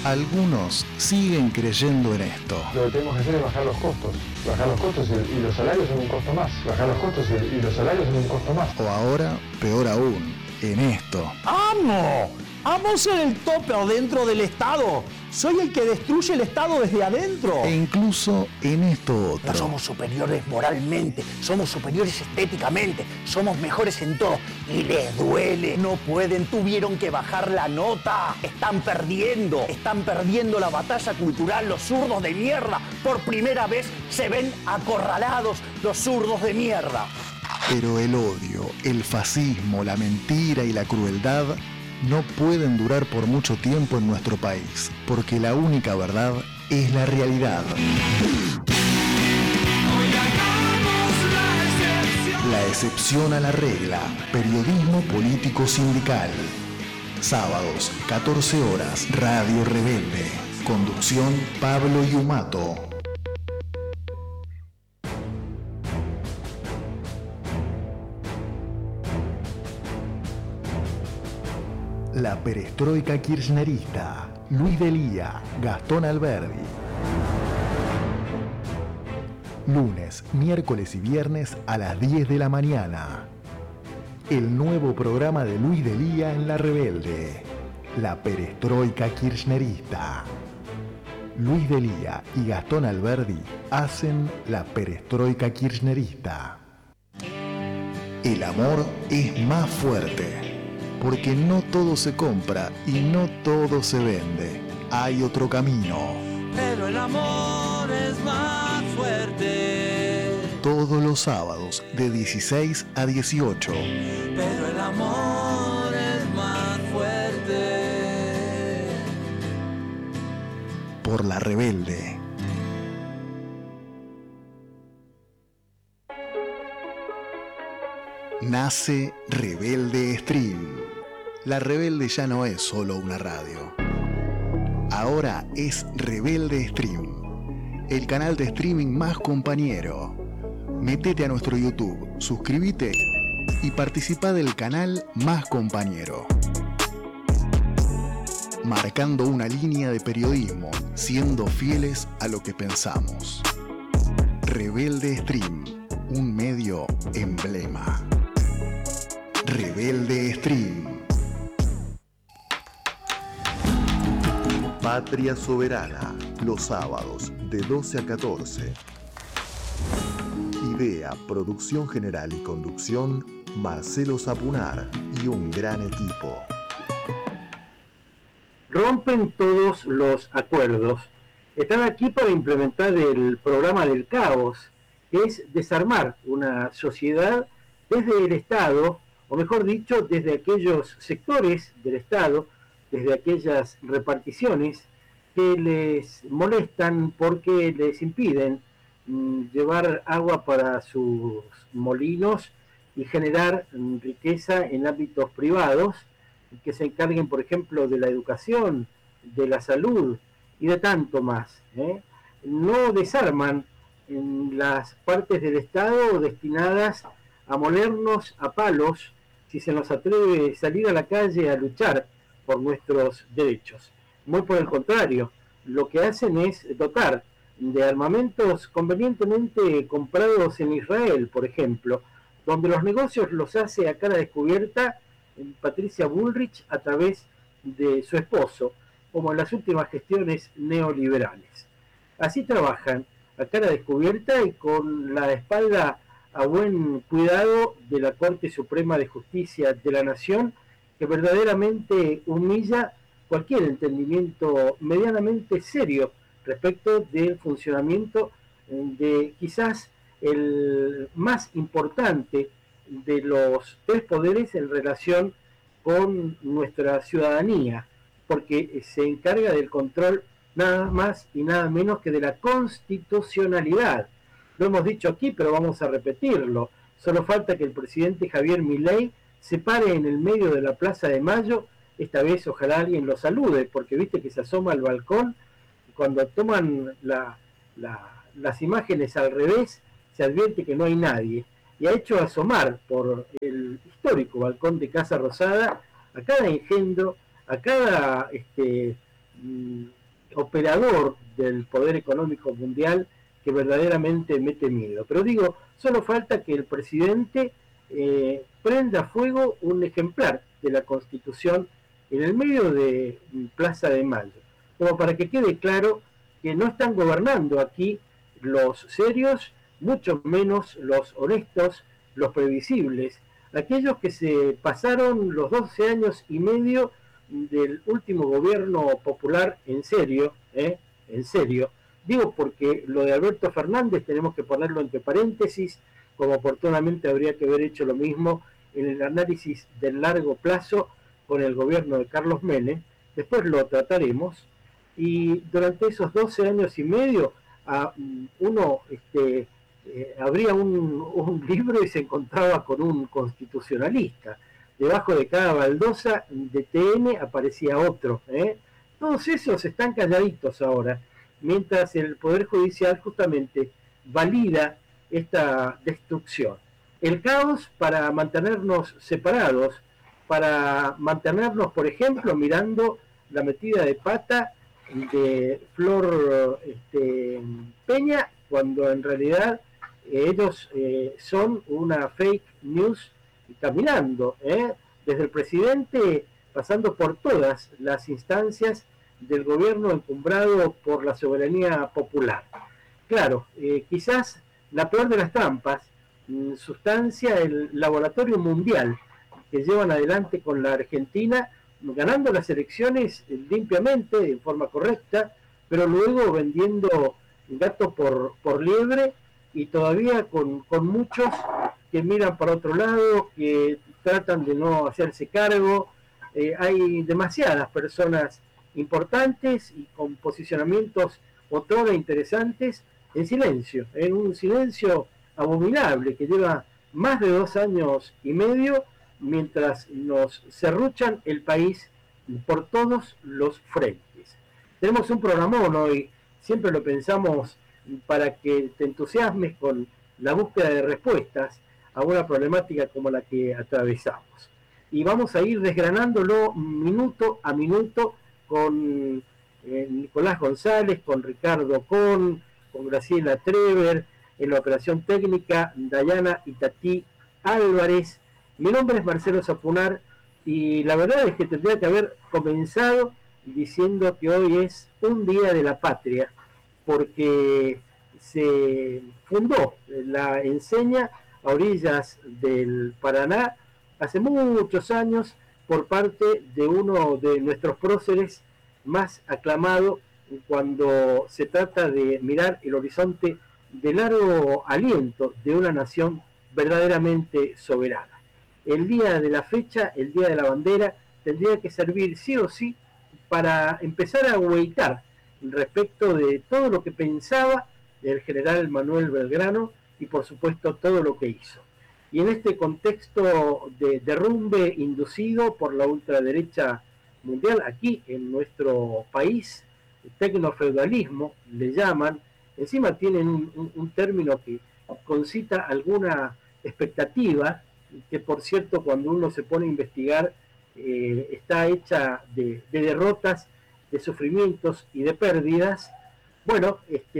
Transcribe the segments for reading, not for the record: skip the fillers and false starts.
Algunos siguen creyendo en esto. Lo que tenemos que hacer es bajar los costos. Bajar los costos y los salarios son un costo más. Bajar los costos y los salarios son un costo más. O ahora, peor aún, en esto. ¡Amo! ¡Amo ser el topper dentro del Estado! ¡Soy el que destruye el Estado desde adentro! E incluso en esto otro. No somos superiores moralmente, somos superiores estéticamente, somos mejores en todo. Y les duele, no pueden, tuvieron que bajar la nota. Están perdiendo la batalla cultural, los zurdos de mierda. Por primera vez se ven acorralados los zurdos de mierda. Pero el odio, el fascismo, la mentira y la crueldad no pueden durar por mucho tiempo en nuestro país, porque la única verdad es la realidad. La excepción a la regla, periodismo político sindical. Sábados, 14 horas, Radio Rebelde. Conducción, Pablo Yumato. La perestroika kirchnerista, Luis Delía, Gastón Alberdi. Lunes, miércoles y viernes a las 10 de la mañana. El nuevo programa de Luis Delía en La Rebelde. La perestroika kirchnerista. Luis Delía y Gastón Alberdi hacen la perestroika kirchnerista. El amor es más fuerte. Porque no todo se compra y no todo se vende. Hay otro camino. Pero el amor es más fuerte. Todos los sábados de 16 a 18. Pero el amor es más fuerte. Por La Rebelde. Nace Rebelde Stream. La Rebelde ya no es solo una radio. Ahora es Rebelde Stream, el canal de streaming más compañero. Métete a nuestro YouTube, suscríbete y participa del canal más compañero. Marcando una línea de periodismo, siendo fieles a lo que pensamos. Rebelde Stream, un medio emblema. Rebelde Stream. Patria Soberana, los sábados de 12 a 14. Idea, producción general y conducción, Marcelo Zapunar y un gran equipo. Rompen todos los acuerdos. Están aquí para implementar el programa del caos, que es desarmar una sociedad desde el Estado, o mejor dicho, desde aquellos sectores del Estado, desde aquellas reparticiones que les molestan porque les impiden llevar agua para sus molinos y generar riqueza en ámbitos privados que se encarguen, por ejemplo, de la educación, de la salud y de tanto más. No desarman en las partes del Estado destinadas a molernos a palos si se nos atreve a salir a la calle a luchar por nuestros derechos. Muy por el contrario, lo que hacen es dotar de armamentos convenientemente comprados en Israel, por ejemplo, donde los negocios los hace a cara descubierta Patricia Bullrich a través de su esposo, como en las últimas gestiones neoliberales. Así trabajan a cara descubierta y con la espalda a buen cuidado de la Corte Suprema de Justicia de la Nación, que verdaderamente humilla cualquier entendimiento medianamente serio respecto del funcionamiento de quizás el más importante de los tres poderes en relación con nuestra ciudadanía, porque se encarga del control nada más y nada menos que de la constitucionalidad. Lo hemos dicho aquí, pero vamos a repetirlo. Solo falta que el presidente Javier Milei se pare en el medio de la Plaza de Mayo. Esta vez ojalá alguien lo salude, porque viste que se asoma al balcón y cuando toman las imágenes al revés se advierte que no hay nadie. Y ha hecho asomar por el histórico balcón de Casa Rosada a cada engendro, a cada operador del poder económico mundial que verdaderamente mete miedo. Pero digo, solo falta que el presidente prenda a fuego un ejemplar de la Constitución en el medio de Plaza de Mayo, como para que quede claro que no están gobernando aquí los serios, mucho menos los honestos, los previsibles, aquellos que se pasaron los 12 años y medio del último gobierno popular en serio, digo porque lo de Alberto Fernández tenemos que ponerlo entre paréntesis, como oportunamente habría que haber hecho lo mismo en el análisis del largo plazo con el gobierno de Carlos Menem, después lo trataremos, y durante esos 12 años y medio uno abría un libro y se encontraba con un constitucionalista. Debajo de cada baldosa de TN aparecía otro. Todos esos están calladitos ahora, mientras el Poder Judicial justamente valida esta destrucción. El caos para mantenernos separados, para mantenernos, por ejemplo, mirando la metida de pata de Flor Peña, cuando en realidad ellos son una fake news caminando, desde el presidente pasando por todas las instancias del gobierno encumbrado por la soberanía popular. Claro, quizás la peor de las trampas, sustancia el laboratorio mundial que llevan adelante con la Argentina, ganando las elecciones limpiamente, en forma correcta, pero luego vendiendo gato por liebre, y todavía con muchos que miran para otro lado, que tratan de no hacerse cargo. Hay demasiadas personas importantes y con posicionamientos otrora interesantes en silencio, en un silencio abominable que lleva más de 2 años y medio, mientras nos serruchan el país por todos los frentes. Tenemos un programón hoy, siempre lo pensamos para que te entusiasmes con la búsqueda de respuestas a una problemática como la que atravesamos. Y vamos a ir desgranándolo minuto a minuto con Nicolás González, con Ricardo con Graciela Trever, en la operación técnica, Dayana Itatí Álvarez. Mi nombre es Marcelo Zapunar y la verdad es que tendría que haber comenzado diciendo que hoy es un día de la patria, porque se fundó la enseña a orillas del Paraná hace muchos años por parte de uno de nuestros próceres más aclamado cuando se trata de mirar el horizonte de largo aliento de una nación verdaderamente soberana. El día de la fecha, el día de la bandera, tendría que servir sí o sí para empezar a weightar respecto de todo lo que pensaba el general Manuel Belgrano y por supuesto todo lo que hizo. Y en este contexto de derrumbe inducido por la ultraderecha mundial, aquí en nuestro país, tecnofeudalismo le llaman, encima tienen un término que concita alguna expectativa, que por cierto cuando uno se pone a investigar está hecha de derrotas, de sufrimientos y de pérdidas. Bueno,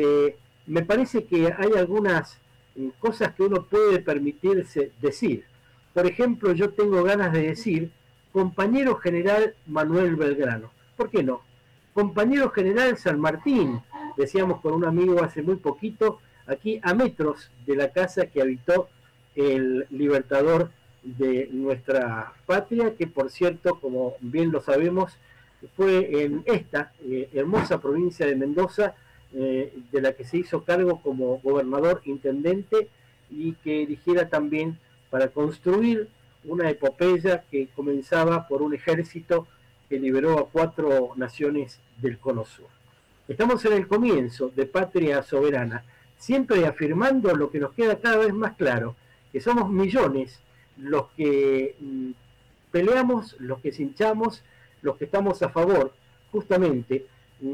me parece que hay algunas cosas que uno puede permitirse decir. Por ejemplo, yo tengo ganas de decir compañero general Manuel Belgrano. ¿Por qué no? Compañero general San Martín, decíamos con un amigo hace muy poquito, aquí a metros de la casa que habitó el libertador de nuestra patria, que por cierto, como bien lo sabemos, fue en esta hermosa provincia de Mendoza, de la que se hizo cargo como gobernador intendente y que eligiera también para construir una epopeya que comenzaba por un ejército que liberó a 4 naciones del Cono Sur. Estamos en el comienzo de Patria Soberana, siempre afirmando lo que nos queda cada vez más claro, que somos millones los que peleamos, los que hinchamos, los que estamos a favor, justamente,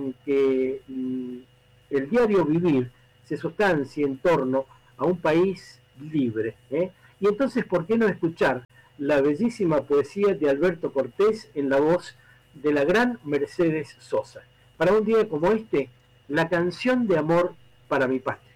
que el diario vivir se sustancie en torno a un país libre. Y entonces, ¿por qué no escuchar la bellísima poesía de Alberto Cortés en la voz de la gran Mercedes Sosa? para un día como este, la canción de amor para mi patria.